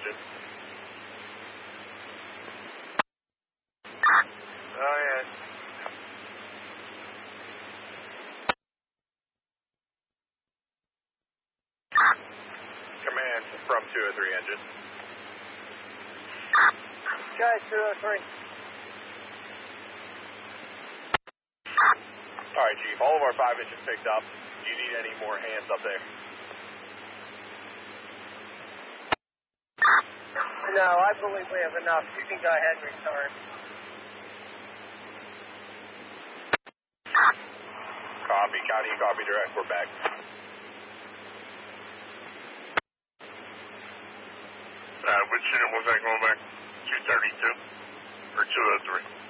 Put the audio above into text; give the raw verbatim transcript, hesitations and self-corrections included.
engine. Oh, yeah. Command from two oh three engine. Sky two oh three. All right, Chief. All of our five engines picked up. Do you need any more hands up there? No, I believe we have enough. You can go ahead and restart. Copy. County, copy direct. We're back. Uh, which unit was that going back? two thirty-two or two oh three?